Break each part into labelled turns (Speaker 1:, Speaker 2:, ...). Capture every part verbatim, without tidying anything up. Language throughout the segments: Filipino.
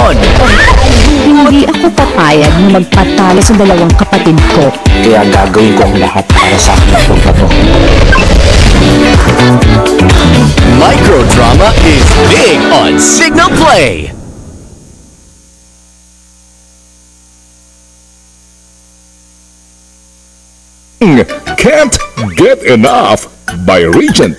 Speaker 1: panahon.
Speaker 2: Hindi ako papayag na magpatalo sa dalawang kapatid ko.
Speaker 3: Kaya gagawin ko ang lahat para sa akin itong bato.
Speaker 1: Microdrama is big on Signal Play.
Speaker 4: Can't Get Enough by Regent.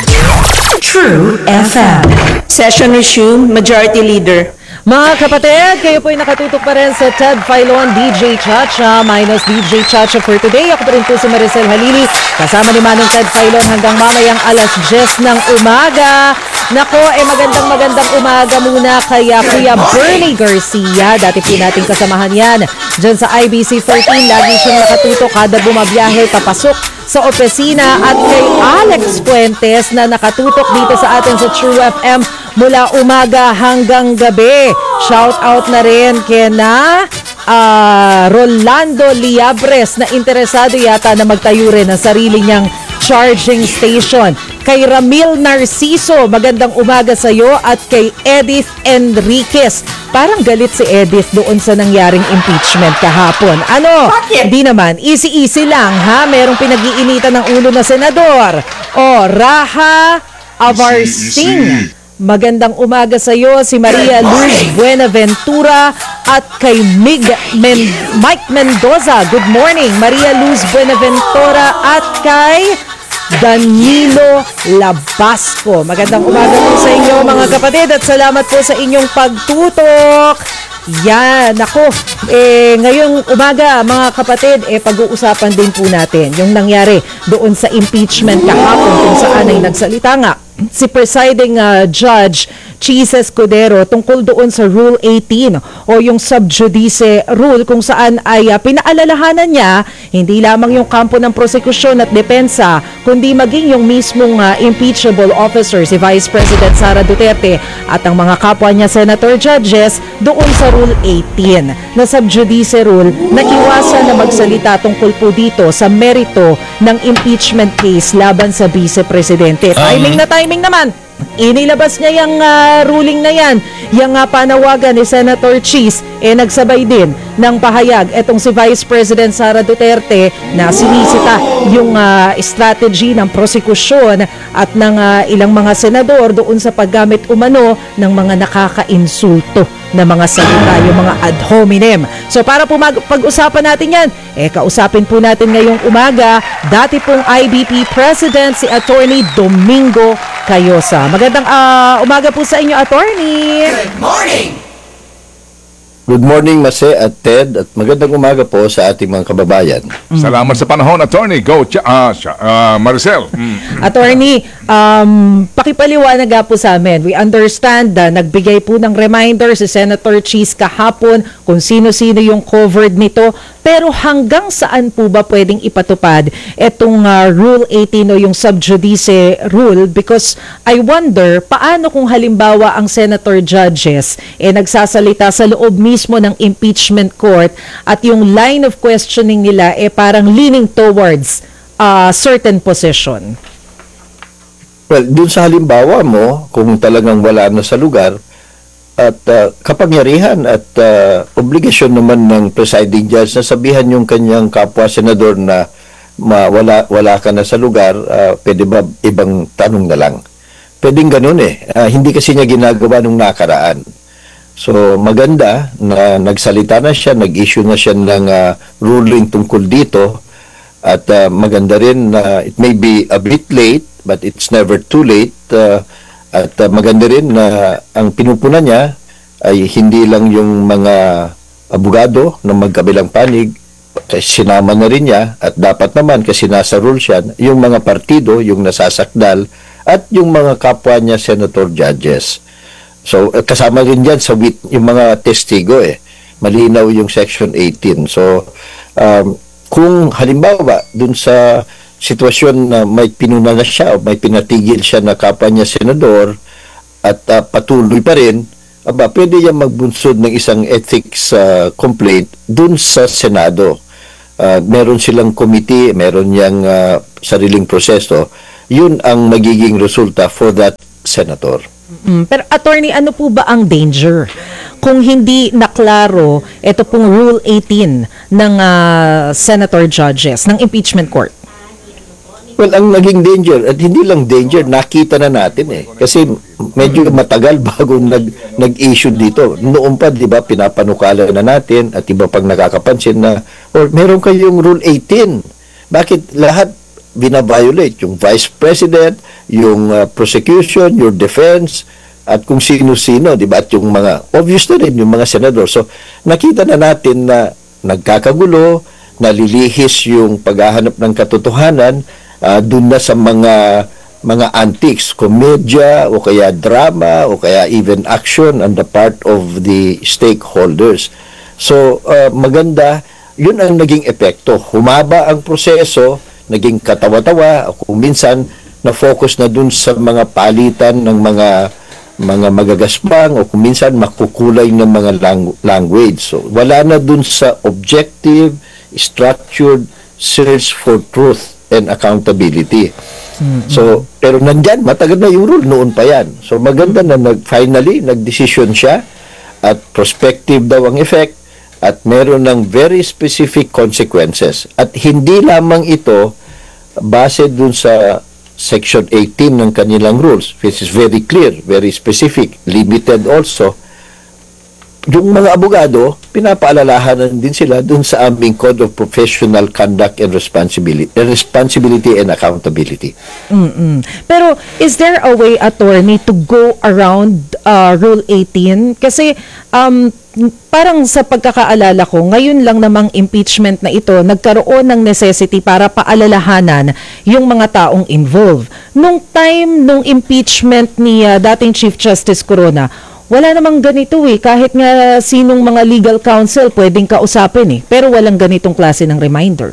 Speaker 5: True F M.
Speaker 6: Session resume, Majority Leader.
Speaker 7: Mga kapatid, kayo po'y nakatutok pa rin sa Ted Filon, D J Chacha, minus D J Chacha for today. Ako pa rin po si Maricel Halili, kasama ni Manong Ted Filon hanggang mamayang alas diyes ng umaga. Nako, eh magandang magandang umaga muna kaya Kuya Bernie Garcia. Dati po natin kasamahan yan dyan sa I B C fourteen. Lagi siyang nakatutok kada bumabiyahe, papasok sa opisina. At kay Alex Fuentes na nakatutok dito sa atin sa True F M mula umaga hanggang gabi. Shout out na rin kina uh, Rolando Liabres na interesado yata na magtayo rin ng sarili niyang charging station. Kay Ramil Narciso, magandang umaga sa iyo. At kay Edith Enriquez, parang galit si Edith doon sa nangyaring impeachment kahapon. Ano? Hindi naman, easy-easy lang ha. Merong pinag-iinitan ng ulo na senador. O, Raha Avarsing. Magandang umaga sa iyo, si Maria Luz Buenaventura. At kay Mig Men Mike Mendoza, good morning. Maria Luz Buenaventura at kay Danilo Labasco. Magandang umaga po sa inyo mga kapatid at salamat po sa inyong pagtutok. Yan, ako, eh, ngayong umaga mga kapatid, eh, pag-uusapan din po natin yung nangyari doon sa impeachment kahapon kung saan ay nagsalita nga si presiding uh, judge Cheese Escudero tungkol doon sa Rule eighteen o yung sub judice rule kung saan ay uh, pinaalalahanan niya hindi lamang yung kampo ng prosekusyon at depensa kundi maging yung mismong uh, impeachable officer si Vice President Sara Duterte at ang mga kapwa niya senator judges doon sa Rule eighteen na sub judice rule na iwasan na magsalita tungkol po dito sa merito ng impeachment case laban sa Vice Presidente. Timing na timing naman. Inilabas niya yung uh, ruling na yan. Yung uh, panawagan ni Senator Cheese, eh nagsabay din ng pahayag etong si Vice President Sara Duterte na sinisita yung uh, strategy ng prosekusyon at ng uh, ilang mga senador doon sa paggamit umano ng mga nakaka-insulto na mga salita, yung mga ad hominem. So para po pag-usapan natin yan, eh kausapin po natin ngayong umaga dati pong I B P President si Attorney Domingo Cayosa. Magandang uh, umaga po sa inyo, Attorney.
Speaker 1: Good morning!
Speaker 8: Good morning, Mase at Ted, at magandang umaga po sa ating mga kababayan.
Speaker 4: Mm. Salamat sa panahon, Attorney. Go, Ch- uh, uh, Maricel. Mm.
Speaker 7: Attorney, um, pakipaliwanag nga po sa amin. We understand na nagbigay po ng reminder si Senator Cheese kahapon kung sino-sino yung covered nito. Pero hanggang saan po ba pwedeng ipatupad itong uh, Rule eighteen o yung sub judice rule? Because I wonder, paano kung halimbawa ang senator judges eh nagsasalita sa loob mismo ng impeachment court at yung line of questioning nila eh parang leaning towards a uh, certain position?
Speaker 8: Well, dun sa halimbawa mo, kung talagang wala na sa lugar, at uh, kapangyarihan at uh, obligasyon naman ng presiding judge na sabihan yung kanyang kapwa senador na ma, wala, wala ka na sa lugar, uh, pwede ba ibang tanong na lang? Pwedeng ganun eh. Uh, hindi kasi niya ginagawa nung nakaraan. So maganda na nagsalita na siya, nag-issue na siya ng uh, ruling tungkol dito at uh, maganda rin na uh, it may be a bit late but it's never too late. Uh, At uh, maganda rin na ang pinupunan niya ay hindi lang yung mga abogado na magkabilang panig, kasi sinama na rin niya at dapat naman kasi nasa rule siya, yung mga partido, yung nasasakdal at yung mga kapwa niya senator judges. So uh, kasama rin dyan sa wit, yung mga testigo eh. Malinaw yung section eighteen. So um, kung halimbawa dun sa sitwasyon na may pinuna na siya o may pinatigil siya na kapwa niya senador at uh, patuloy pa rin, aba, pwede niya magbunsod ng isang ethics uh, complaint dun sa Senado. Uh, meron silang committee, meron niyang uh, sariling proseso. Yun ang magiging resulta for that senator.
Speaker 7: Mm, pero attorney, ano po ba ang danger kung hindi naklaro ito pong Rule eighteen ng ah, Senator Judges, ng impeachment court?
Speaker 8: Well, ang naging danger, at hindi lang danger, nakita na natin eh. Kasi medyo matagal bago nag, nag-issue dito. Noon pa, di ba, pinapanukala na natin at iba pang nakakapansin na, or meron kayong Rule eighteen. Bakit lahat binaviolate? Yung Vice President, yung uh, prosecution, your defense, at kung sino-sino, di ba? At yung mga, obvious na rin, yung mga senador. So, nakita na natin na nagkakagulo, nalilihis yung paghahanap ng katotohanan, uh, dun na sa mga mga antics, komedya o kaya drama o kaya even action on the part of the stakeholders. So uh, maganda, yun ang naging epekto. Humaba ang proseso, naging katawa-tawa, o kung minsan na-focus na dun sa mga palitan ng mga mga magagaspang o kung minsan makukulay ng mga lang- language. So wala na dun sa objective, structured search for truth and accountability. Mm-hmm. So, pero nandyan, matagal na yung rule, noon pa yan. So, maganda na nag, finally, nag-decision siya at prospective daw ang effect at meron ng very specific consequences. At hindi lamang ito base dun sa Section eighteen ng kanilang rules, which is very clear, very specific, limited also. Yung mga abogado, pinapaalalahanan din sila dun sa aming Code of Professional Conduct and Responsibility, Responsibility and Accountability.
Speaker 7: Mm-mm. Pero is there a way, attorney, to go around uh, Rule eighteen? Kasi um, parang sa pagkakaalala ko, ngayon lang namang impeachment na ito, nagkaroon ng necessity para paalalahanan yung mga taong involved. Nung time, nung impeachment ni uh, dating Chief Justice Corona, wala namang ganito eh. Kahit nga sinong mga legal counsel pwedeng kausapin eh. Pero walang ganitong klase ng reminder.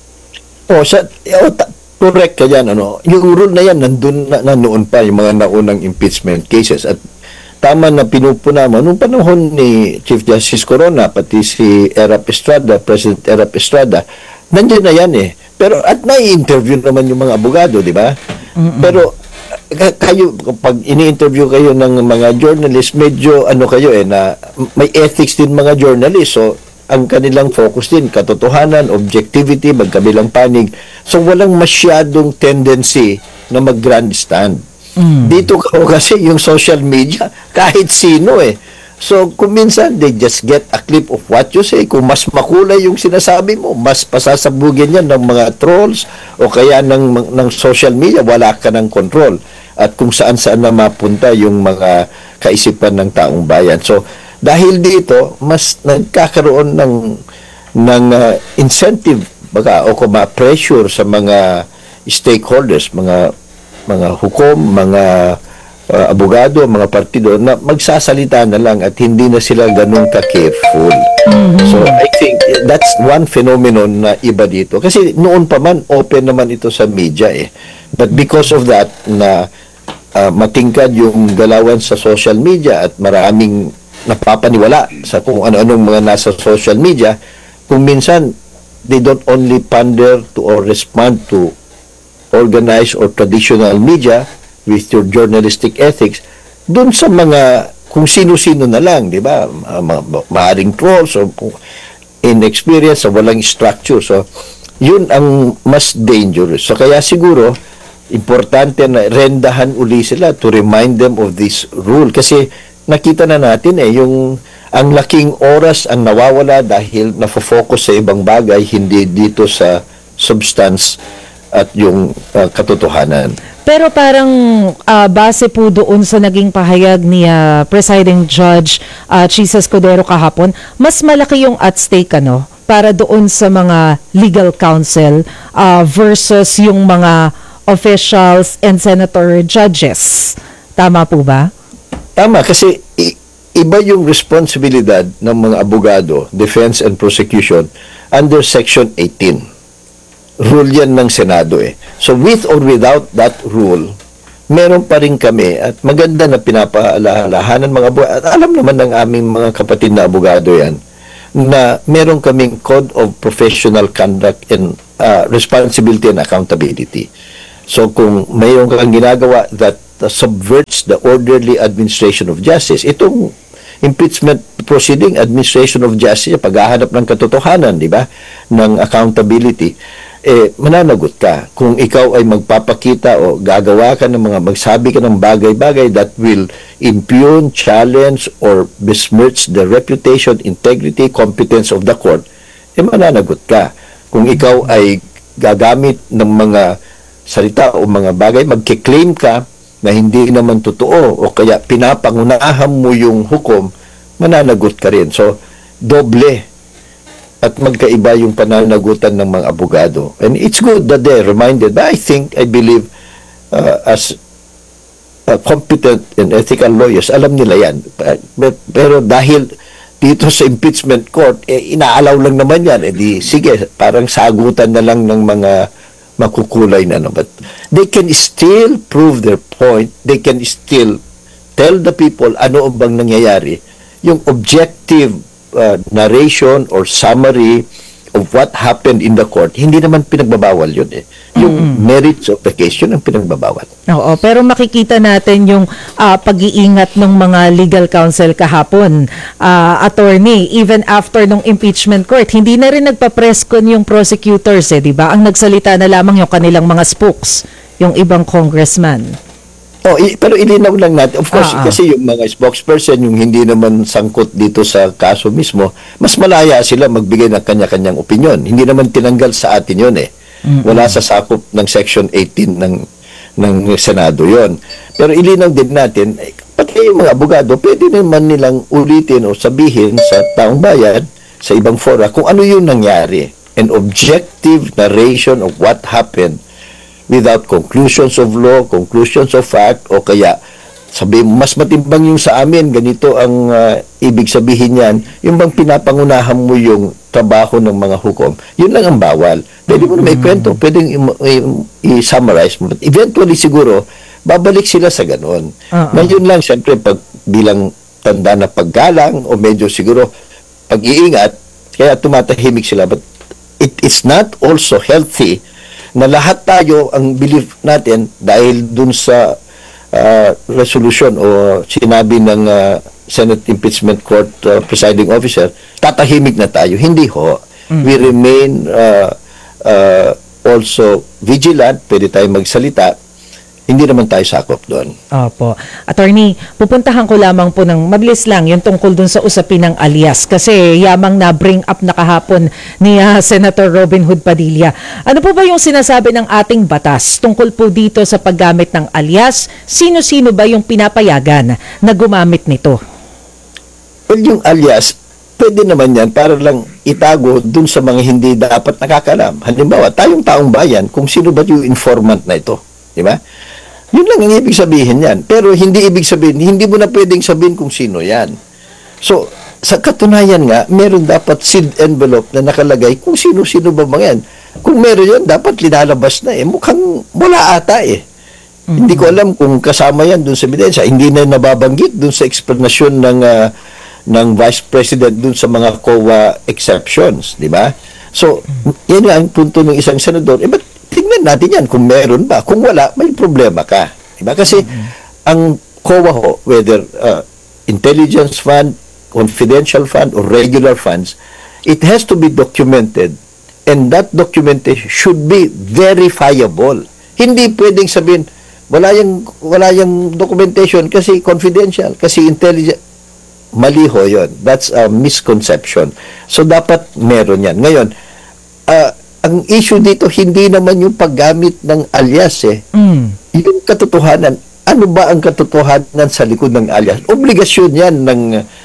Speaker 8: O, sa, o, ta, correct ka dyan. Ano? Yung rule na yan, nandun na, na noon pa yung mga naunang impeachment cases. At tama na pinupuna mo. Noong panahon ni Chief Justice Corona, pati si Erap Estrada, President Erap Estrada, nandiyan na yan eh. Pero at nai-interview naman yung mga abogado, di ba? Mm-mm. Pero kayo, pag ini-interview kayo ng mga journalist, medyo ano kayo eh, na may ethics din mga journalist. So, ang kanilang focus din, katotohanan, objectivity, magkabilang panig. So, walang masyadong tendency na mag-grandstand. Mm. Dito kasi yung social media, kahit sino eh. So, kung minsan, they just get a clip of what you say. Kung mas makulay yung sinasabi mo, mas pasasabugin yan ng mga trolls o kaya ng, ng social media, wala ka ng control. At kung saan-saan na mapunta yung mga kaisipan ng taong bayan. So, dahil dito, mas nagkakaroon ng, ng uh, incentive baka, o kuma pressure sa mga stakeholders, mga mga hukom, mga uh, abogado, mga partido na magsasalita na lang at hindi na sila ganun ka-careful. Mm-hmm. So, I think that's one phenomenon na iba dito. Kasi noon pa man, open naman ito sa media eh. But because of that, na uh, matingkad yung galawan sa social media at maraming napapaniwala sa kung ano-anong mga nasa social media, kung minsan, they don't only pander to or respond to organized or traditional media with your journalistic ethics, dun sa mga kung sino-sino na lang, di ba? Ma ma maaring trolls o inexperience o walang structure. So, yun ang mas dangerous. So, kaya siguro, importante na rendahan uli sila to remind them of this rule. Kasi nakita na natin eh, yung ang laking oras ang nawawala dahil nafo-focus sa ibang bagay, hindi dito sa substance at yung uh, katotohanan.
Speaker 7: Pero parang uh, base po doon sa naging pahayag ni uh, Presiding Judge uh, Chisa Escudero kahapon, mas malaki yung at stake ano para doon sa mga legal counsel uh, versus yung mga officials and senator judges. Tama po ba?
Speaker 8: Tama, kasi i- iba yung responsibilidad ng mga abogado, defense and prosecution under Section eighteen. Rule yan ng Senado eh. So with or without that rule, meron pa rin kami at maganda na pinapaalalahanan mga abogado. At alam naman ng aming mga kapatid na abogado yan na meron kaming Code of Professional Conduct and uh, Responsibility and Accountability. So kung mayroon kang ginagawa that uh, subverts the orderly administration of justice, itong impeachment proceeding, administration of justice, paghahanap ng katotohanan, di ba, ng accountability, eh, mananagot ka. Kung ikaw ay magpapakita o gagawa ka ng mga, magsabi ka ng bagay-bagay that will impugn, challenge, or besmirch the reputation, integrity, competence of the court, eh, mananagot ka. Kung ikaw ay gagamit ng mga salita o mga bagay, magkiklaim ka na hindi naman totoo o kaya pinapangunahan mo yung hukom, mananagot ka rin. So, doble at magkaiba yung pananagutan ng mga abogado. And it's good that they're reminded, but I think, I believe, uh, as uh, competent and ethical lawyers, alam nila yan. But, pero dahil dito sa impeachment court, eh, inaalaw lang naman yan. Eh, di, sige, parang sagutan na lang ng mga makukulay na. No? But they can still prove their point. They can still tell the people ano bang nangyayari. Yung objective Uh, narration or summary of what happened in the court, hindi naman pinagbabawal yun eh. Yung mm-hmm. merits of the case, yun ang pinagbabawal.
Speaker 7: Oo, pero makikita natin yung uh, pag-iingat ng mga legal counsel kahapon, uh, attorney, even after nung impeachment court, hindi na rin nagpa-press con yung prosecutors eh, di ba? Ang nagsalita na lamang yung kanilang mga spokes, yung ibang congressman.
Speaker 8: Oh, i- pero ilinaw lang natin. Of course,
Speaker 7: Ah, ah.
Speaker 8: kasi yung mga spokesperson, yung hindi naman sangkot dito sa kaso mismo, mas malaya sila magbigay ng kanya-kanyang opinion. Hindi naman tinanggal sa atin yun eh. Mm-hmm. Wala sa sakop ng Section eighteen ng ng Senado yon. Pero ilinaw din natin, eh, pati yung mga abogado, pwede naman nilang ulitin o sabihin sa taong bayan, sa ibang fora, kung ano yung nangyari. An objective narration of what happened without conclusions of law, conclusions of fact, o kaya sabi mas matimbang yung sa amin, ganito ang uh, ibig sabihin yan, yung bang pinapangunahan mo yung trabaho ng mga hukom, yun lang ang bawal. Pwede mo na may kwento, pwedeng i-summarize mo. But eventually siguro, babalik sila sa ganon.
Speaker 7: Uh-uh.
Speaker 8: Ngayon lang, siyempre, pag, bilang tanda na paggalang, o medyo siguro pag-iingat, kaya tumatahimik sila. But it is not also healthy na lahat tayo ang belief natin dahil dun sa uh, resolution o sinabi ng uh, Senate Impeachment Court uh, presiding officer, tatahimik na tayo. Hindi ho. Mm-hmm. We remain uh, uh, also vigilant, pwede tayo magsalita, hindi naman tayo sakop doon.
Speaker 7: Opo. Attorney, pupuntahan ko lamang po ng mabilis lang yung tungkol dun sa usapin ng alias kasi yamang na-bring up na kahapon ni uh, Senator Robin Hood Padilla. Ano po ba yung sinasabi ng ating batas tungkol po dito sa paggamit ng alias? Sino-sino ba yung pinapayagan na gumamit nito?
Speaker 8: Well, yung alias, pwede naman yan para lang itago dun sa mga hindi dapat nakakalam. Halimbawa, tayong taong bayan, kung sino ba yung informant na ito. Di ba? Yun lang ang ibig sabihin yan. Pero hindi ibig sabihin, hindi mo na pwedeng sabihin kung sino yan. So, sa katunayan nga, meron dapat sealed envelope na nakalagay kung sino-sino ba mga yan. Kung meron yun, dapat linalabas na eh. Mukhang wala ata eh. Mm-hmm. Hindi ko alam kung kasama yan dun sa ebidensya. Hindi na nababanggit dun sa explanation ng uh, ng Vice President dun sa mga C O A exceptions. Di ba? So, yan nga ang punto ng isang senador. Eh, ba't tingnan natin yan kung meron ba. Kung wala, may problema ka. Diba? Kasi mm-hmm. ang C O A ho, whether uh, intelligence fund, confidential fund, or regular funds, it has to be documented and that documentation should be verifiable. Hindi pwedeng sabihin, wala yung, wala yung documentation kasi confidential, kasi intelligent. Mali ho yun. That's a misconception. So, dapat meron yan. Ngayon, uh, ang issue dito, hindi naman yung paggamit ng alias eh. Mm. Yung katotohanan, ano ba ang katotohanan sa likod ng alias? Obligasyon yan ng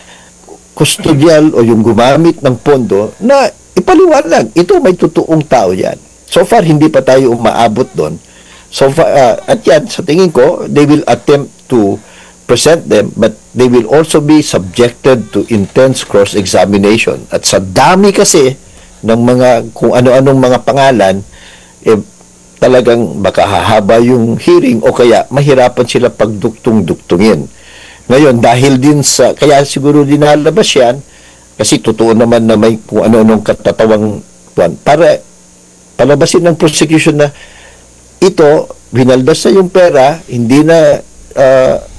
Speaker 8: custodial o yung gumamit ng pondo na ipaliwanag. Ito may totoong tao yan. So far, hindi pa tayo umaabot doon. So far, uh, at yan, sa tingin ko, they will attempt to present them, but they will also be subjected to intense cross-examination. At sa dami kasi ng mga kung ano-anong mga pangalan, eh, talagang baka hahaba yung hearing o kaya mahirapan sila pagduktong-duktungin. Ngayon, dahil din sa, kaya siguro dinalabas yan, kasi totoo naman na may kung ano-anong katatawang tuwan, para palabasin ng prosecution na ito, binaldas na yung pera, hindi na uh,